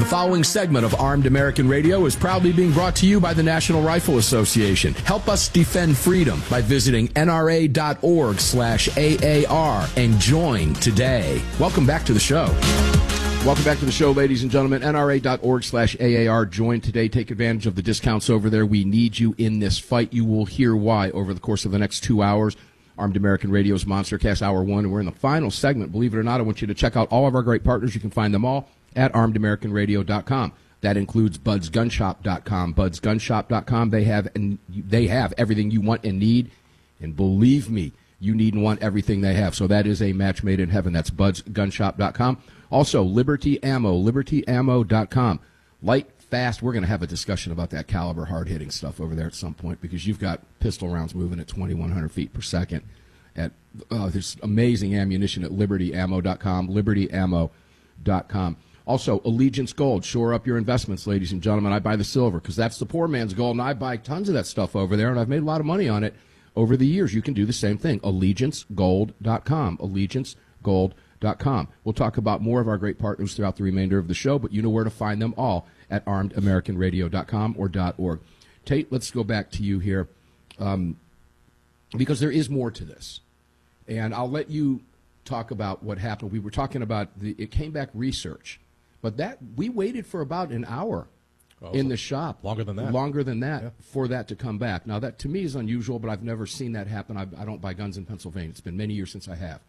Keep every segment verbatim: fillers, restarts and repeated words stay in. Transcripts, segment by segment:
following segment of Armed American Radio is proudly being brought to you by the National Rifle Association. Help us defend freedom by visiting N R A dot org slash A A R and join today. Welcome back to the show. Welcome back to the show, ladies and gentlemen. N R A dot org slash A A R. Join today. Take advantage of the discounts over there. We need you in this fight. You will hear why over the course of the next two hours. Armed American Radio's Monstercast Hour one, and we're in the final segment. Believe it or not, I want you to check out all of our great partners. You can find them all at armed american radio dot com. That includes buds gun shop dot com. buds gun shop dot com. They have and they have everything you want and need, and believe me, you need and want everything they have. So that is a match made in heaven. That's buds gun shop dot com. Also, Liberty Ammo, liberty ammo dot com. Light, fast. We're going to have a discussion about that caliber, hard-hitting stuff over there at some point, because you've got pistol rounds moving at twenty-one hundred feet per second. At uh, there's amazing ammunition at liberty ammo dot com, liberty ammo dot com. Also, Allegiance Gold. Shore up your investments, ladies and gentlemen. I buy the silver because that's the poor man's gold, and I buy tons of that stuff over there, and I've made a lot of money on it over the years. You can do the same thing. allegiance gold dot com, allegiance gold dot com. We'll talk about more of our great partners throughout the remainder of the show, but you know where to find them all at armed american radio dot com or .org. Tate, let's go back to you here, um, because there is more to this. And I'll let you talk about what happened. We were talking about the it came back research, but that we waited for about an hour oh, in the shop. Longer than that. Longer than that yeah. for that to come back. Now, that to me is unusual, but I've never seen that happen. I, I don't buy guns in Pennsylvania. It's been many years since I have.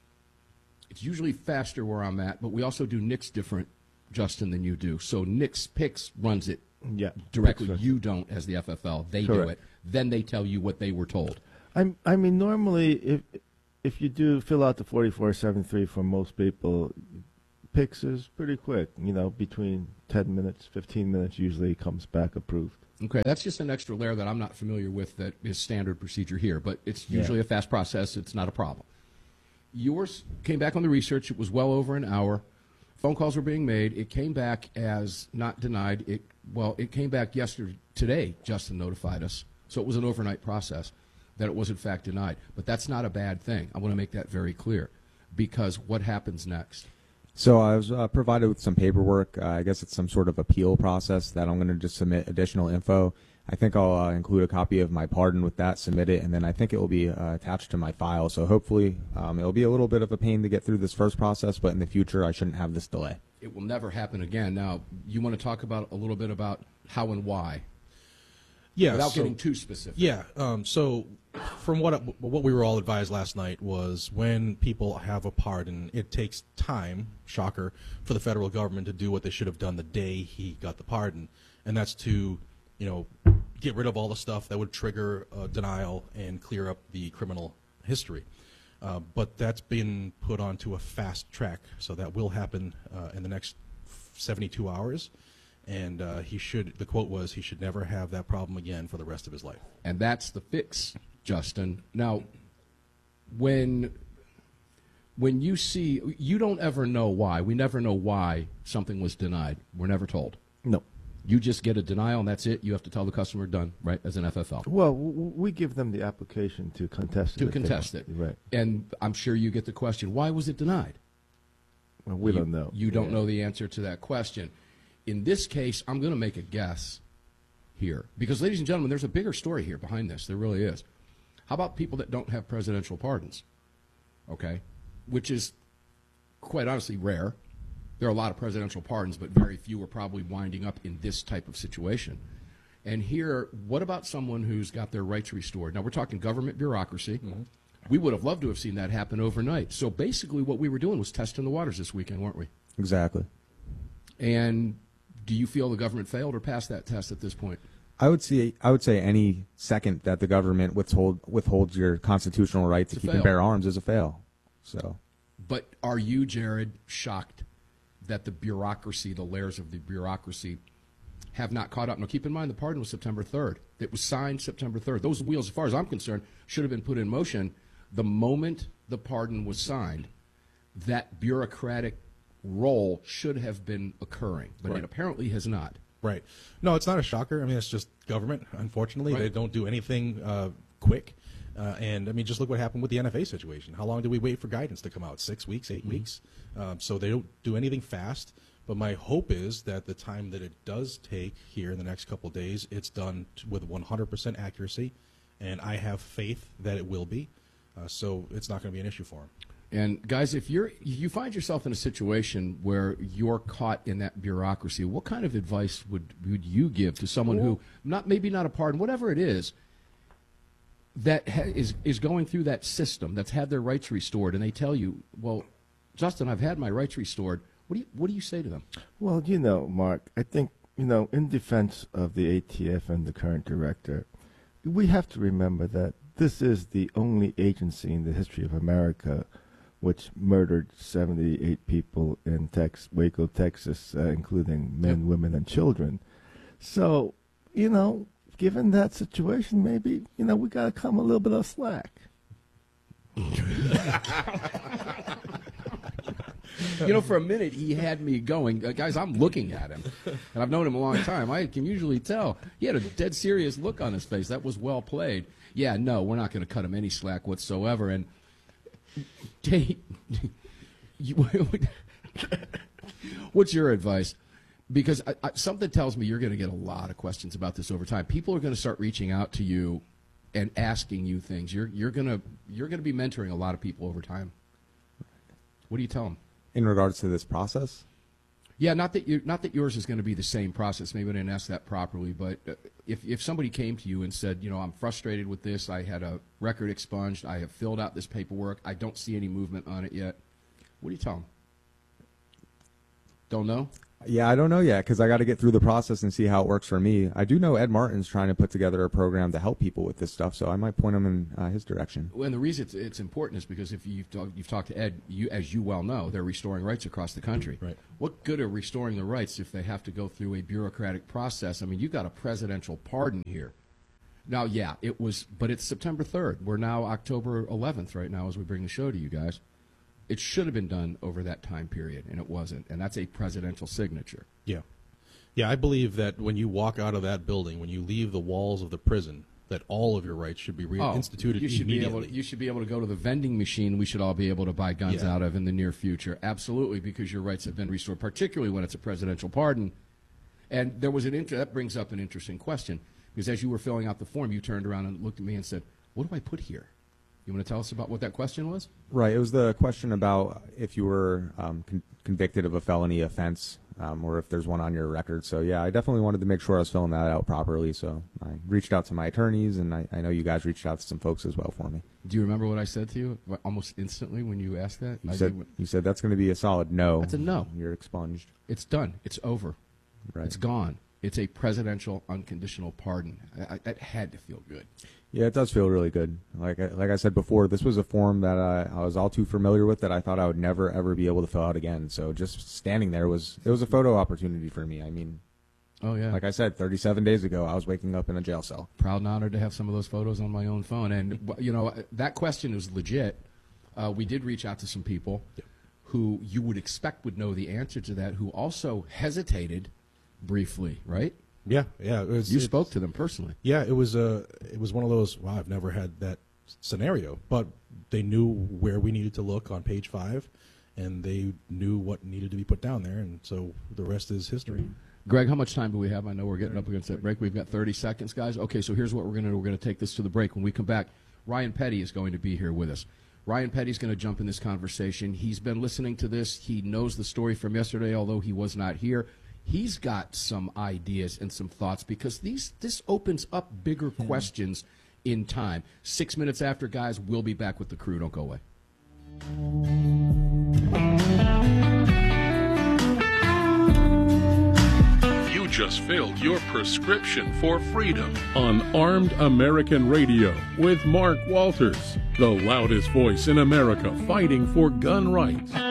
It's usually faster where I'm at, but we also do Nick's different, Justin, than you do. So Nick's Picks runs it yeah, directly. You don't as the F F L. They Correct. do it. Then they tell you what they were told. I'm, I mean, normally, if if you do fill out the forty-four seventy-three for most people, Picks is pretty quick. You know, between ten minutes, fifteen minutes usually comes back approved. Okay, that's just an extra layer that I'm not familiar with that is standard procedure here, but it's usually yeah. a fast process. It's not a problem. Yours came back on the research. It was well over an hour. Phone calls were being made. It came back as not denied. It well, it came back yesterday. Today, Justin notified us. So it was an overnight process that it was, in fact, denied. But that's not a bad thing. I want to make that very clear, because what happens next? So I was uh, provided with some paperwork. Uh, I guess it's some sort of appeal process that I'm going to just submit additional info. I think I'll uh, include a copy of my pardon with that, submit it, and then I think it will be uh, attached to my file. So hopefully um, it will be a little bit of a pain to get through this first process, but in the future I shouldn't have this delay. It will never happen again. Now, you want to talk about a little bit about how and why? Yeah. Without so, getting too specific. Yeah. Um, so from what what we were all advised last night was when people have a pardon, it takes time, shocker, for the federal government to do what they should have done the day he got the pardon, and that's to, you know, get rid of all the stuff that would trigger uh, denial and clear up the criminal history. Uh, but that's been put onto a fast track, so that will happen uh, in the next seventy-two hours. And uh, he should, the quote was, he should never have that problem again for the rest of his life. And that's the fix, Justin. Now, when when you see, you don't ever know why. We never know why something was denied. We're never told. No. You just get a denial, and that's it. You have to tell the customer, done, right, as an F F L. Well, w- we give them the application to contest it. To contest it. Right. And I'm sure you get the question, why was it denied? Well, we you, don't know. You don't yeah. know the answer to that question. In this case, I'm going to make a guess here. Because, ladies and gentlemen, there's a bigger story here behind this. There really is. How about people that don't have presidential pardons? Okay? Which is, quite honestly, rare. There are a lot of presidential pardons, but very few are probably winding up in this type of situation. And here, what about someone who's got their rights restored? Now, we're talking government bureaucracy. Mm-hmm. We would have loved to have seen that happen overnight. So basically what we were doing was testing the waters this weekend, weren't we? Exactly. And do you feel the government failed or passed that test at this point? I would say I would say any second that the government withhold withholds your constitutional right to It's keep fail. and bear arms is a fail. So, but are you, Jared, shocked that the bureaucracy, the layers of the bureaucracy, have not caught up? Now, keep in mind the pardon was September third. It was signed September third. Those wheels, as far as I'm concerned, should have been put in motion the moment the pardon was signed. That bureaucratic role should have been occurring, but right. it apparently has not. Right. No, it's not a shocker. I mean, it's just government, unfortunately. Right. They don't do anything uh, quick. Uh, and, I mean, just look what happened with the N F A situation. How long did we wait for guidance to come out? Six weeks, eight mm-hmm. weeks? Um, so they don't do anything fast. But my hope is that the time that it does take here in the next couple of days, it's done t- with one hundred percent accuracy, and I have faith that it will be. Uh, so it's not going to be an issue for them. And guys, if you're if you find yourself in a situation where you're caught in that bureaucracy, what kind of advice would would you give to someone who not maybe not a pardon, whatever it is, that ha- is is going through that system, that's had their rights restored, and they tell you, well, Justin, I've had my rights restored. What do you what do you say to them? Well, you know, Mark, I think, you know, in defense of the A T F and the current director, we have to remember that this is the only agency in the history of America which murdered seventy-eight people in Tex- Waco, Texas, uh, including men, Yep. women, and children. So, you know, given that situation, maybe, you know, we got to come a little bit of slack. You know, for a minute, he had me going. Uh, guys, I'm looking at him, and I've known him a long time. I can usually tell. He had a dead serious look on his face. That was well played. Yeah, no, we're not going to cut him any slack whatsoever. And Jay, you, what's your advice? Because I, I, something tells me you're going to get a lot of questions about this over time. People are going to start reaching out to you and asking you things. You're you're going to you're going to be mentoring a lot of people over time. What do you tell them? In regards to this process? Yeah, not that you not that yours is going to be the same process. Maybe I didn't ask that properly, but uh, if if somebody came to you and said, you know, I'm frustrated with this, I had a record expunged, I have filled out this paperwork, I don't see any movement on it yet, what do you tell them? Don't know? Yeah, I don't know yet because I got to get through the process and see how it works for me. I do know Ed Martin's trying to put together a program to help people with this stuff, so I might point him in uh, his direction. Well, and the reason it's, it's important is because if you've, talk, you've talked to Ed, you, as you well know, they're restoring rights across the country. Right. What good are restoring the rights if they have to go through a bureaucratic process? I mean, you've got a presidential pardon here. Now, yeah, it was, but it's September third. We're now October eleventh right now as we bring the show to you guys. It should have been done over that time period, and it wasn't, and that's a presidential signature. Yeah. Yeah, I believe that when you walk out of that building, when you leave the walls of the prison, that all of your rights should be reinstituted you should immediately. Be able to, you should be able to go to the vending machine we should all be able to buy guns Yeah. out of in the near future. Absolutely, because your rights have been restored, particularly when it's a presidential pardon. And there was an inter- that brings up an interesting question, because as you were filling out the form, you turned around and looked at me and said, what do I put here? You want to tell us about what that question was? Right. It was the question about if you were um, con- convicted of a felony offense um, or if there's one on your record. So, yeah, I definitely wanted to make sure I was filling that out properly. So I reached out to my attorneys, and I, I know you guys reached out to some folks as well for me. Do you remember what I said to you almost instantly when you asked that? You I said did- you said that's going to be a solid no. That's a no. You're expunged. It's done. It's over. Right. It's gone. It's a presidential unconditional pardon. I, I, that had to feel good. Yeah, it does feel really good. Like I, like I said before, this was a form that I, I was all too familiar with that I thought I would never ever be able to fill out again. So just standing there was it was a photo opportunity for me. I mean, Oh, yeah. like I said, thirty-seven days ago, I was waking up in a jail cell. Proud and honored to have some of those photos on my own phone. And, you know, that question is legit. Uh, we did reach out to some people who you would expect would know the answer to that, who also hesitated briefly, right? Yeah, yeah. It was, You it- spoke to them personally. Yeah, it was a. It was one of those. Wow, I've never had that scenario. But they knew where we needed to look on page five, and they knew what needed to be put down there, and so the rest is history. Greg, how much time do we have? I know we're getting up against that break. We've got thirty seconds, guys. Okay, so here's what we're going to do. We're going to take this to the break. When we come back, Ryan Petty is going to be here with us. Ryan Petty's going to jump in this conversation. He's been listening to this. He knows the story from yesterday, although he was not here. He's got some ideas and some thoughts because these this opens up bigger questions in time. Six minutes after, guys, we'll be back with the crew. Don't go away. You just filled your prescription for freedom on Armed American Radio with Mark Walters, the loudest voice in America fighting for gun rights.